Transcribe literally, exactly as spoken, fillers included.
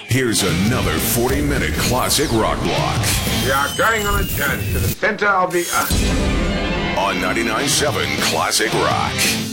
Here's another forty-minute classic rock block. We are going on a journey to the center of the earth. On ninety-nine point seven Classic Rock.